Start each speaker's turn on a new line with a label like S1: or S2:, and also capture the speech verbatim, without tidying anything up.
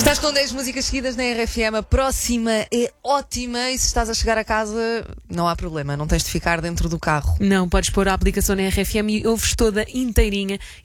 S1: Estás com dez músicas seguidas na R F M, a próxima é ótima e se estás a chegar a casa não há problema, não tens de ficar dentro do carro.
S2: Não, podes pôr a aplicação na R F M e ouves toda inteirinha.